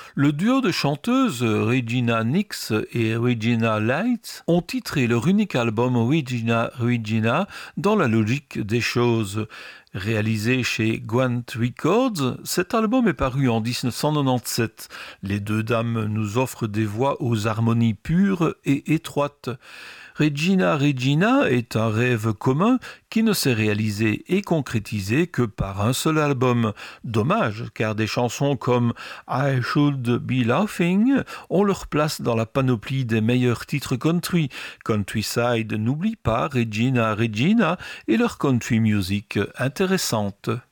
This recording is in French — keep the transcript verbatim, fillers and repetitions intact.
Le duo de chanteuses Regina Nix et Regina Light ont titré leur unique album Regina Regina dans la logique des choses. Réalisé chez Gwant Records, cet album est paru en dix-neuf cent quatre-vingt-dix-sept. Les deux dames nous offrent des voix aux harmonies pures et étroites. Regina Regina est un rêve commun qui ne s'est réalisé et concrétisé que par un seul album. Dommage, car des chansons comme I Should Be Laughing ont leur place dans la panoplie des meilleurs titres country. Countryside n'oublie pas Regina Regina et leur country music intéressante.